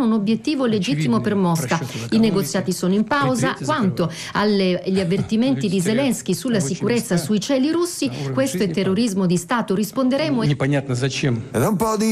sono un obiettivo legittimo per Mosca. I negoziati sono in pausa. Quanto agli avvertimenti di Zelensky sulla sicurezza sui cieli russi, questo è terrorismo di Stato. Risponderemo. Непонятно зачем.